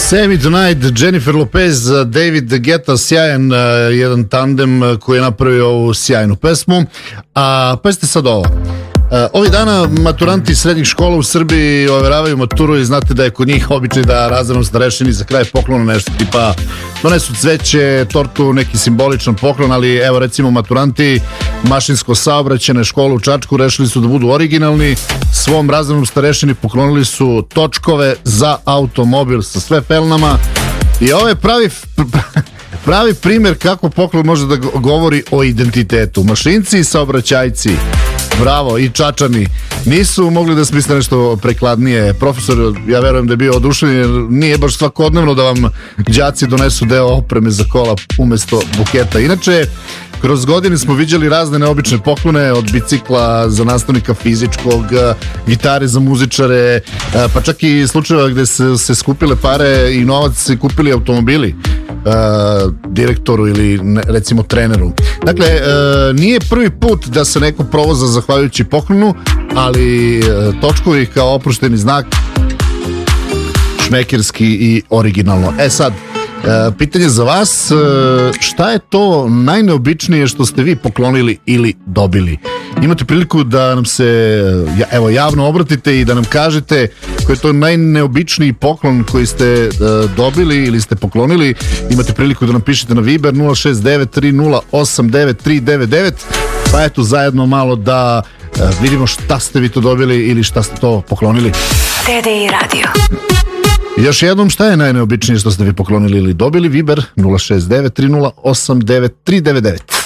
Save Me Tonight, Jennifer Lopez, David Guetta, sjajan jedan tandem koji je napravio ovu sjajnu pesmu. A pazite sad ovo. Ovih dana maturanti srednjih škola u Srbiji overavaju maturu i znate da je kod njih običaj da razrednom starešini za kraj poklona nešto tipa donesu cveće, tortu, neki simboličan poklon, ali evo recimo maturanti mašinsko-saobraćajne škole u Čačku rešili su da budu originalni, svom razrednom starešini poklonili su točkove za automobil sa sve pelnama i ovo je pravi primjer kako poklon može da govori o identitetu. Mašinci i saobraćajci, bravo, i Čačani nisu mogli da smisle nešto prekladnije. Profesor, ja verujem da je bio oduševljen, jer nije baš svakodnevno da vam đaci donesu deo opreme za kola umesto buketa. Inače, kroz godine smo viđali razne neobične poklone, od bicikla za nastavnika fizičkog, gitare za muzičare, pa čak i slučajeva gde se skupile pare i novac i kupili automobili direktoru ili recimo treneru. Dakle, nije prvi put da se neko provoza zahvaljujući poklonu, ali točkovi kao oprošteni znak šmekerski i originalno. Sad, pitanje za vas, šta je to najneobičnije što ste vi poklonili ili dobili? Imate priliku da nam se javno obratite i da nam kažete koji je to najneobičniji poklon koji ste dobili ili ste poklonili. Imate priliku da nam pišete na Viber 06930899399, pa eto zajedno malo da vidimo šta ste vi to dobili ili šta ste to poklonili. TDI Radio. Još jednom, šta je najneobičnije što ste vi poklonili ili dobili? Viber 06930899399.